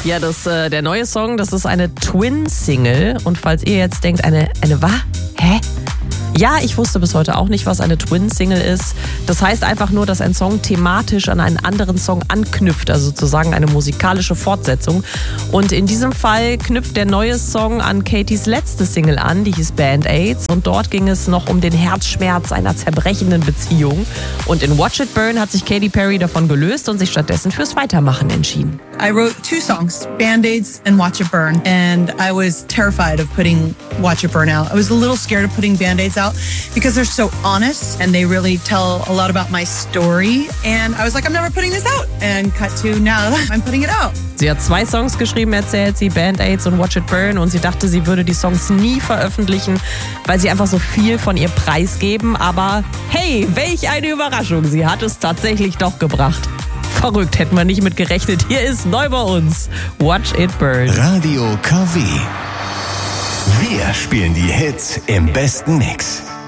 Ja, der neue Song, das ist eine Twin-Single. Und falls ihr jetzt denkt, eine was? Hä? Ja, ich wusste bis heute auch nicht, was eine Twin-Single ist. Das heißt einfach nur, dass ein Song thematisch an einen anderen Song anknüpft, also sozusagen eine musikalische Fortsetzung. Und in diesem Fall knüpft der neue Song an Katys letzte Single an, die hieß Band-Aids. Und dort ging es noch um den Herzschmerz einer zerbrechenden Beziehung. Und in Watch It Burn hat sich Katy Perry davon gelöst und sich stattdessen fürs Weitermachen entschieden. I wrote 2 songs, Band-Aids and Watch It Burn. And I was terrified of putting Watch It Burn out. I was a little scared of putting Band-Aids out because they're so honest and they really tell a lot about my story. And I was like, I'm never putting this out. And cut to now, I'm putting it out. Sie hat 2 Songs geschrieben, erzählt sie, Band-Aids und Watch It Burn. Und sie dachte, sie würde die Songs nie veröffentlichen, weil sie einfach so viel von ihr preisgeben. Aber hey, welch eine Überraschung. Sie hat es tatsächlich doch gebracht. Verrückt, hätten wir nicht mit gerechnet. Hier ist neu bei uns Watch It Burn. Radio KW. Wir spielen die Hits im besten Mix.